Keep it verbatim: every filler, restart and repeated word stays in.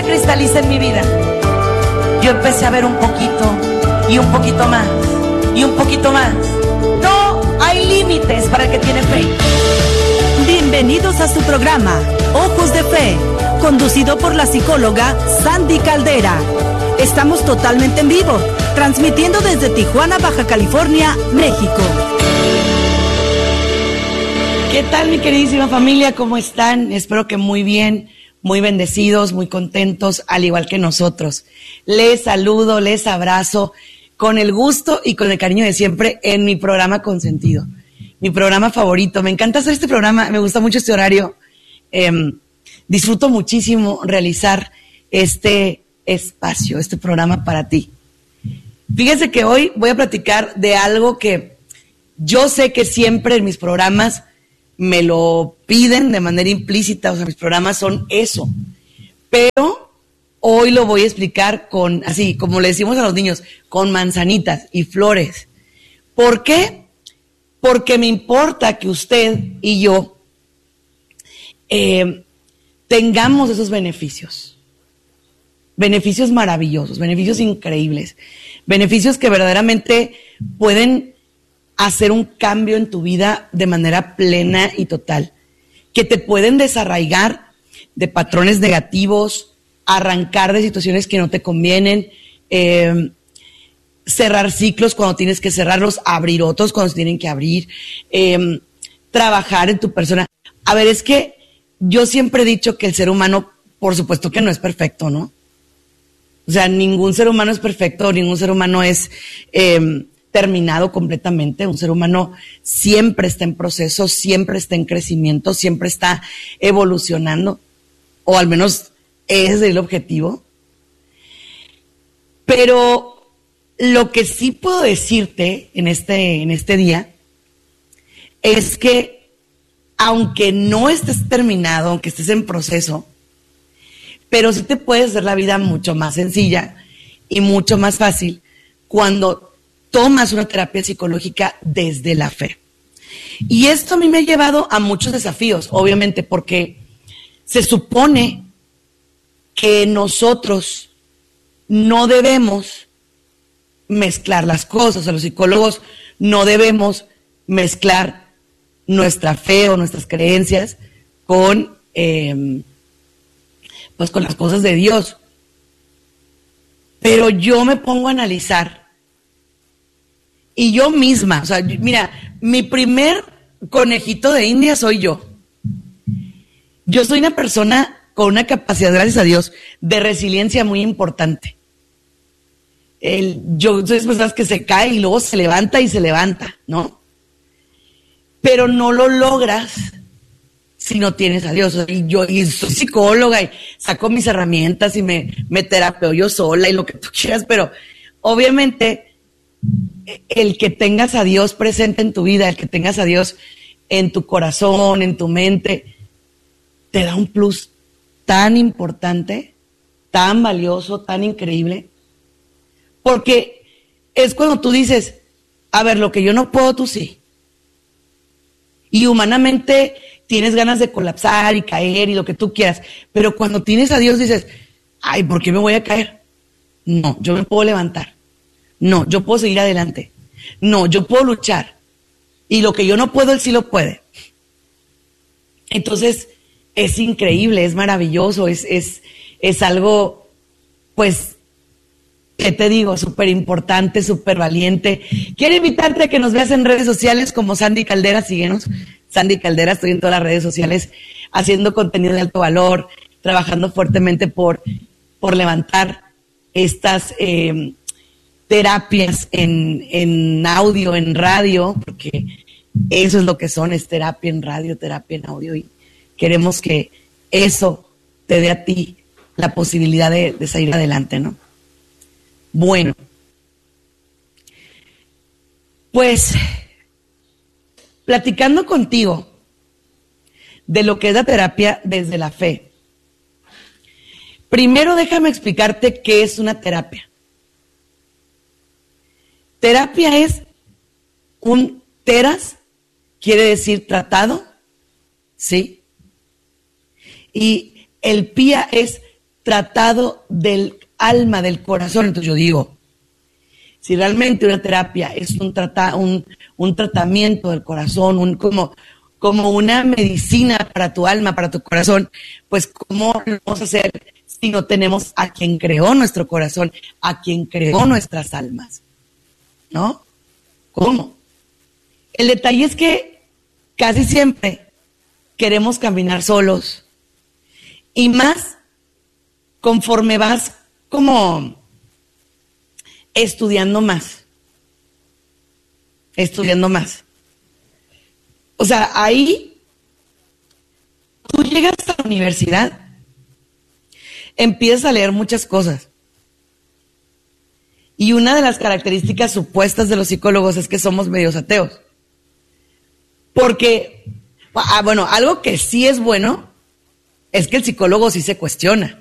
cristaliza en mi vida, yo empecé a ver un poquito y un poquito más y un poquito más. No hay límites para el que tiene fe. Bienvenidos a su programa Ojos de Fe, conducido por la psicóloga Sandy Caldera. Estamos totalmente en vivo, transmitiendo desde Tijuana, Baja California, México. ¿Qué tal, mi queridísima familia? ¿Cómo están? Espero que muy bien, muy bendecidos, muy contentos, al igual que nosotros. Les saludo, les abrazo con el gusto y con el cariño de siempre en mi programa consentido, mi programa favorito. Me encanta hacer este programa, me gusta mucho este horario. Eh, disfruto muchísimo realizar este espacio, este programa para ti. Fíjense que hoy voy a platicar de algo que yo sé que siempre en mis programas me lo piden de manera implícita, o sea, mis programas son eso, pero hoy lo voy a explicar con, así, como le decimos a los niños, con manzanitas y flores. ¿Por qué? Porque me importa que usted y yo eh, tengamos esos beneficios. Beneficios maravillosos, beneficios increíbles, beneficios que verdaderamente pueden hacer un cambio en tu vida de manera plena y total, que te pueden desarraigar de patrones negativos, arrancar de situaciones que no te convienen, eh, cerrar ciclos cuando tienes que cerrarlos, abrir otros cuando se tienen que abrir, eh, trabajar en tu persona. A ver, es que yo siempre he dicho que el ser humano, por supuesto que no es perfecto, ¿no? O sea, ningún ser humano es perfecto, ningún ser humano es eh, terminado completamente. Un ser humano siempre está en proceso, siempre está en crecimiento, siempre está evolucionando, o al menos ese es el objetivo. Pero lo que sí puedo decirte en este, en este día es que aunque no estés terminado, aunque estés en proceso, pero sí te puedes hacer la vida mucho más sencilla y mucho más fácil cuando tomas una terapia psicológica desde la fe. Y esto a mí me ha llevado a muchos desafíos, obviamente, porque se supone que nosotros no debemos mezclar las cosas, o sea, los psicólogos no debemos mezclar nuestra fe o nuestras creencias con... Eh, pues con las cosas de Dios. Pero yo me pongo a analizar y yo misma, o sea, mira, mi primer conejito de India soy yo. Yo soy una persona con una capacidad, gracias a Dios, de resiliencia muy importante. El, yo soy de esas personas que se cae y luego se levanta y se levanta, ¿no? Pero no lo logras si no tienes a Dios. Y yo y soy psicóloga y saco mis herramientas y me, me terapeo yo sola y lo que tú quieras, pero obviamente el que tengas a Dios presente en tu vida, el que tengas a Dios en tu corazón, en tu mente, te da un plus tan importante, tan valioso, tan increíble, porque es cuando tú dices, a ver, lo que yo no puedo, tú sí. Y humanamente tienes ganas de colapsar y caer y lo que tú quieras, pero cuando tienes a Dios dices, ay, ¿por qué me voy a caer? No, yo me puedo levantar. No, yo puedo seguir adelante. No, yo puedo luchar. Y lo que yo no puedo, Él sí lo puede. Entonces, es increíble, es maravilloso, es, es, es algo, pues, ¿qué te digo? Súper importante, súper valiente. Quiero invitarte a que nos veas en redes sociales como Sandy Caldera, síguenos. Sandy Caldera, estoy en todas las redes sociales haciendo contenido de alto valor, trabajando fuertemente por, por levantar estas eh, terapias en, en audio, en radio, porque eso es lo que son, es terapia en radio, terapia en audio, y queremos que eso te dé a ti la posibilidad de, de salir adelante, ¿no? Bueno, pues platicando contigo de lo que es la terapia desde la fe, primero déjame explicarte qué es una terapia. Terapia es un teras, quiere decir tratado, ¿sí? Y el pía es tratado del alma, del corazón. Entonces yo digo, si realmente una terapia es un, trata, un, un tratamiento del corazón, un, como, como una medicina para tu alma, para tu corazón, pues ¿cómo lo vamos a hacer si no tenemos a quien creó nuestro corazón, a quien creó nuestras almas? ¿No? ¿Cómo? El detalle es que casi siempre queremos caminar solos, y más conforme vas como estudiando más, estudiando más. O sea, ahí tú llegas a la universidad, empiezas a leer muchas cosas. Y una de las características supuestas de los psicólogos es que somos medios ateos. Porque, ah, bueno, algo que sí es bueno es que el psicólogo sí se cuestiona.